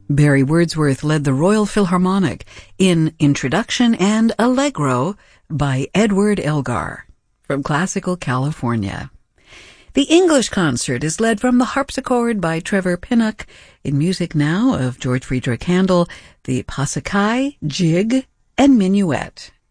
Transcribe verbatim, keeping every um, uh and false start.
Barry Wordsworth led the Royal Philharmonic in Introduction and Allegro by Edward Elgar from Classical California. The English concert is led from the harpsichord by Trevor Pinnock. In music now of George Friedrich Handel, the Pasacai, Jig, and Minuet.